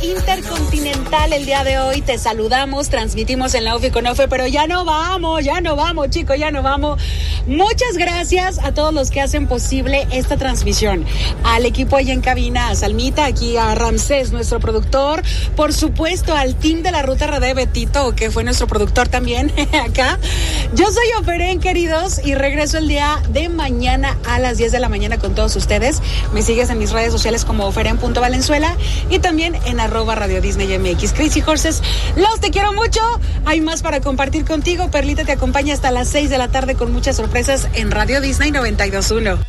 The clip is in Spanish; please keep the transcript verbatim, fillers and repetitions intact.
Intercontinental el día de hoy. Te saludamos, transmitimos en la U F I con Ofe, pero ya no vamos, ya no vamos, chicos, ya no vamos. Muchas gracias a todos los que hacen posible esta transmisión. Al equipo allá en cabina, a Salmita, aquí a Ramsés, nuestro productor. Por supuesto, al team de la Ruta R D, Betito, que fue nuestro productor también acá. Yo soy Oferen, queridos, y regreso el día de mañana a las diez de la mañana con todos ustedes. Me sigues en mis redes sociales como oferen punto valenzuela y también en arroba Radio Disney M X. Crazy Horses, los te quiero mucho. Hay más para compartir contigo. Perlita te acompaña hasta las seis de la tarde con muchas sorpresas en Radio Disney noventa y dos punto uno.